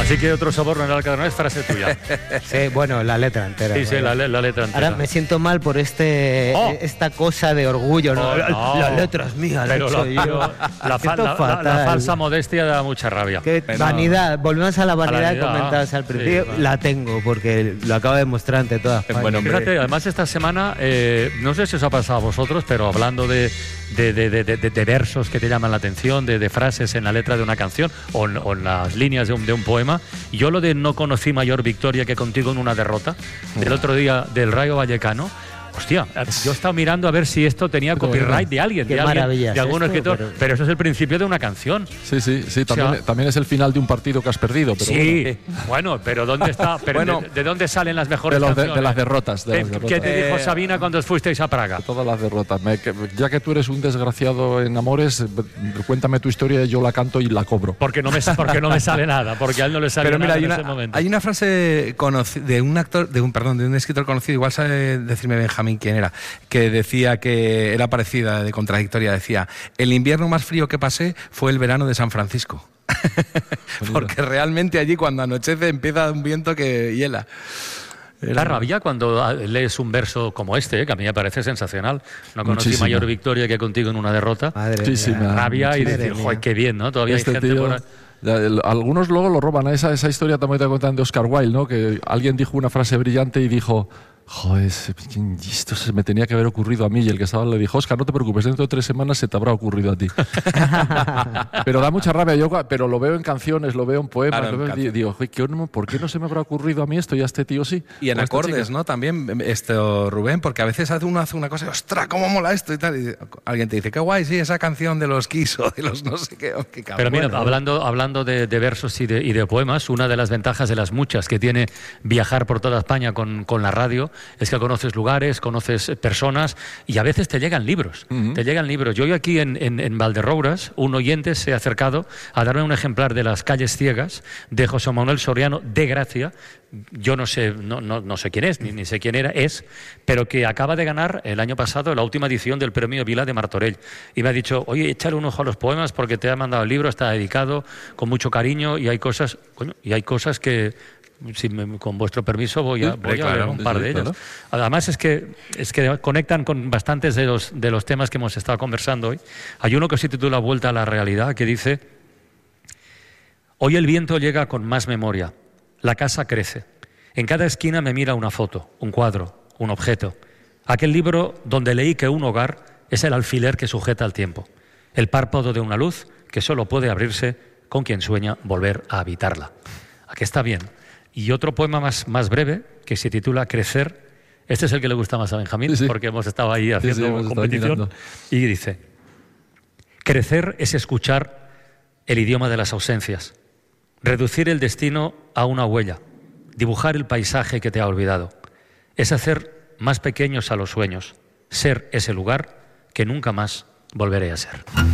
Así que otro soborno en el Alcadón es frase tuya. Sí, bueno, la letra entera. Sí, la letra entera. Ahora me siento mal por esta cosa de orgullo, ¿no? No. La letra es mía, Pero la falsa modestia da mucha rabia. Vanidad, volvemos a la vanidad que vanidad, comentabas al principio. sí. La tengo, porque lo acabo de demostrar ante todas. Bueno, Fíjate, además esta semana, no sé si os ha pasado a vosotros, pero hablando de versos que te llaman la atención, de frases en la letra de una canción o en las líneas de un poema, yo lo de no conocí mayor victoria que contigo en una derrota, del otro día del Rayo Vallecano. Hostia, yo he estado mirando a ver si esto tenía copyright de alguien, de algún escritor, pero eso es el principio de una canción. Sí, también es el final de un partido que has perdido. Pero sí, bueno, pero ¿dónde está? Pero bueno, ¿de dónde salen las mejores canciones? De las derrotas. ¿Qué te dijo Sabina cuando os fuisteis a Praga? Todas las derrotas. Ya que tú eres un desgraciado en amores, cuéntame tu historia, yo la canto y la cobro. Porque no me sale nada, porque a él no le sale nada en ese momento. Hay una frase de un escritor conocido, igual sabe decirme Benjamín quién era, que decía que era parecida, de contradictoria, decía: el invierno más frío que pasé fue el verano de San Francisco. Porque realmente allí cuando anochece empieza un viento que hiela. Da rabia cuando lees un verso como este, que a mí me parece sensacional. No conocí mayor victoria que contigo en una derrota. Rabia y decir, joder, qué bien, ¿no? Todavía hay gente por ahí. Algunos luego lo roban. Esa historia también te cuentan de Oscar Wilde, ¿no? Que alguien dijo una frase brillante y dijo: joder, esto se me tenía que haber ocurrido a mí. Y el que estaba le dijo: Oscar, no te preocupes, dentro de 3 semanas se te habrá ocurrido a ti. Pero da mucha rabia. Pero lo veo en canciones, lo veo en poemas. Claro, digo, ¿por qué no se me habrá ocurrido a mí esto y a este tío sí? Y en acordes, ¿no? También, Rubén, porque a veces uno hace una cosa y ¡ostras, cómo mola esto! Y tal. Y alguien te dice: qué guay, sí, esa canción de los Kiss o de los no sé qué. Pero mira, hablando de versos y de poemas, una de las ventajas de las muchas que tiene viajar por toda España con la radio es que conoces lugares, conoces personas y a veces te llegan libros. Te llegan libros. Yo hoy aquí en Valderrouras, un oyente se ha acercado a darme un ejemplar de Las calles ciegas de José Manuel Soriano de Gracia. Yo no sé quién es, ni sé quién es, pero que acaba de ganar el año pasado la última edición del Premio Vila de Martorell. Y me ha dicho: oye, échale un ojo a los poemas porque te ha mandado el libro, está dedicado con mucho cariño y hay cosas que, con vuestro permiso, voy a leer un par de ellas. Claro. Además es que conectan con bastantes de los temas que hemos estado conversando hoy. Hay uno que se titula Vuelta a la realidad, que dice: hoy el viento llega con más memoria, la casa crece, en cada esquina me mira una foto, un cuadro, un objeto, aquel libro donde leí que un hogar es el alfiler que sujeta el tiempo, el párpado de una luz que solo puede abrirse con quien sueña volver a habitarla. Aquí está bien. Y otro poema más breve, que se titula Crecer. Este es el que le gusta más a Benjamín, porque hemos estado ahí haciendo competición. Y dice: crecer es escuchar el idioma de las ausencias, reducir el destino a una huella, dibujar el paisaje que te ha olvidado. Es hacer más pequeños a los sueños, ser ese lugar que nunca más volveré a ser.